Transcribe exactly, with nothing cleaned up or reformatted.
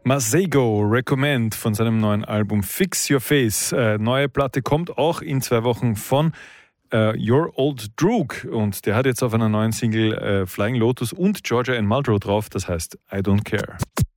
Masego Recommend von seinem neuen Album Fix Your Face. Äh, neue Platte kommt auch in zwei Wochen von äh, Your Old Droog und der hat jetzt auf einer neuen Single äh, Flying Lotus und Georgia and Muldrow drauf, das heißt I Don't Care.